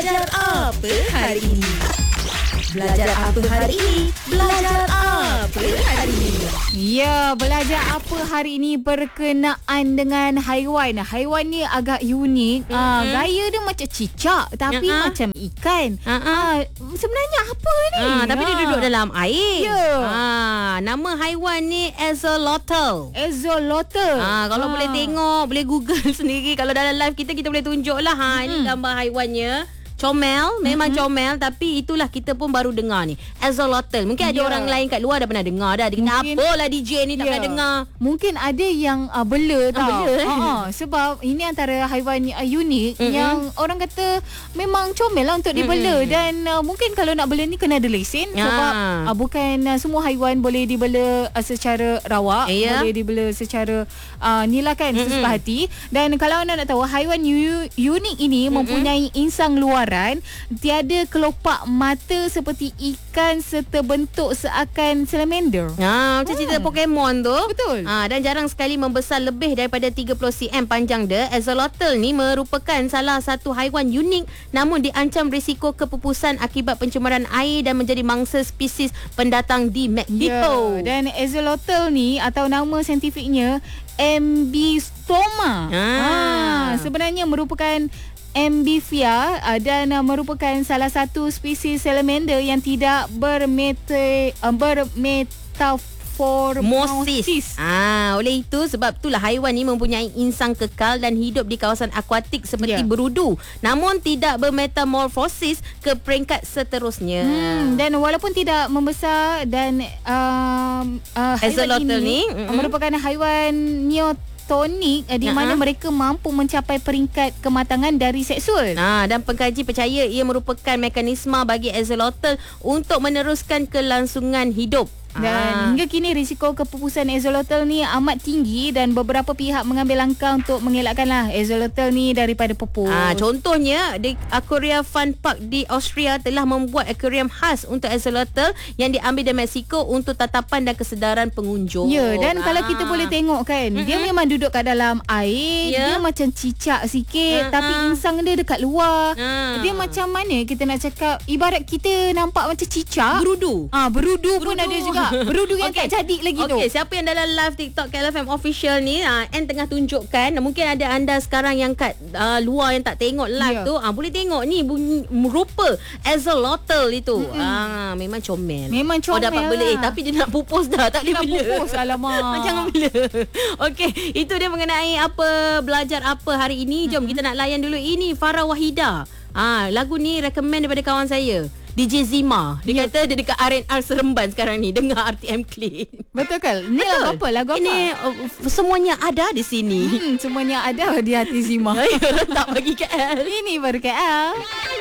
Belajar apa hari ini? Belajar apa hari ini? Belajar apa hari ini? Ya, belajar apa hari ini berkenaan dengan haiwan. Haiwan ni agak unik. Gaya dia macam cicak tapi macam ikan. Sebenarnya apa ni? Tapi dia duduk dalam air. Ya. Nama haiwan ni Axolotl. Axolotl. Kalau boleh tengok, boleh Google sendiri. Kalau dalam live kita boleh tunjuk lah. Ini gambar haiwannya. Comel, memang comel, tapi itulah kita pun baru dengar ni. Axolotl. Mungkin ada orang lain kat luar dah pernah dengar dah. Dia kata, apalah DJ ni tak pernah dengar. Mungkin ada yang bela tau. Bela, sebab ini antara haiwan unik yang orang kata memang comel lah untuk dibela. Dan mungkin kalau nak bela ni kena ada lesen. Sebab bukan semua haiwan boleh dibela secara rawak. Boleh dibela secara ni lah kan, sesuka hati. Dan kalau anda nak tahu, haiwan unik ini mempunyai insang luaran, tiada kelopak mata seperti ikan serta bentuk seakan salamander. Macam cerita Pokemon tu. Betul. Dan jarang sekali membesar lebih daripada 30 cm panjang dia. Axolotl ni merupakan salah satu haiwan unik namun diancam risiko kepupusan akibat pencemaran air dan menjadi mangsa spesies pendatang di Mexico. Dan Axolotl ni atau nama saintifiknya Ambystoma. Sebenarnya merupakan Ambivia dan merupakan salah satu spesies salamander yang tidak bermetamorfosis. Oleh itu sebab itulah haiwan ni mempunyai insang kekal dan hidup di kawasan akuatik seperti berudu, namun tidak bermetamorfosis ke peringkat seterusnya. Dan walaupun tidak membesar dan Axolotl ni merupakan haiwan neotonik di mana mereka mampu mencapai peringkat kematangan dari seksual. Dan pengkaji percaya ia merupakan mekanisme bagi Axolotl untuk meneruskan kelangsungan hidup. Dan hingga kini risiko kepupusan Axolotl ni amat tinggi dan beberapa pihak mengambil langkah untuk mengelakkanlah Axolotl ni daripada pupus. Contohnya di Aquaria Fun Park di Austria telah membuat akuarium khas untuk Axolotl yang diambil dari Mexico untuk tatapan dan kesedaran pengunjung. Ya, dan kalau kita boleh tengok kan, dia memang duduk kat dalam air, dia macam cicak sikit tapi insang dia dekat luar. Dia macam mana kita nak cakap, ibarat kita nampak macam cicak. Berudu. Berudu pun ada juga. Berudu yang tak jadi lagi tu. Siapa yang dalam live TikTok KLFM Official ni, Anne tengah tunjukkan. Mungkin ada anda sekarang yang kat luar yang tak tengok live tu, boleh tengok ni bunyi rupa Axolotl itu. Memang comel. Memang comel. Dapat bela tapi dia nak pupus dah, tak boleh bela. Pupus, alamak. Jangan bela. Okey, itu dia mengenai apa belajar apa hari ini. Jom kita nak layan dulu. Ini Farah Wahida. Lagu ni recommend daripada kawan saya, DJ Zima. Dia kata dia dekat R&R Seremban sekarang ni, dengar RTM Clean. Betul ke? Ni lagu apa? Lagu apa? Ini semuanya ada di sini. Semuanya ada di hati Zima. Tak bagi KL. Ini baru KL.